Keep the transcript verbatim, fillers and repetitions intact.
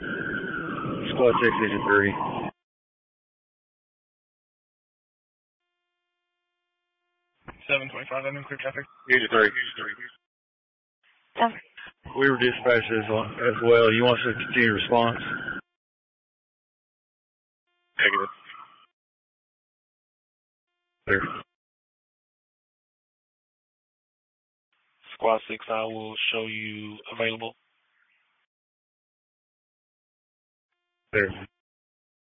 Squad six, Agent three. seven twenty-five, I'm in clear traffic. Agent three. Oh. We were dispatched as, as well. You want us to continue response? Negative. Clear. Squad six, I will show you available. Clear.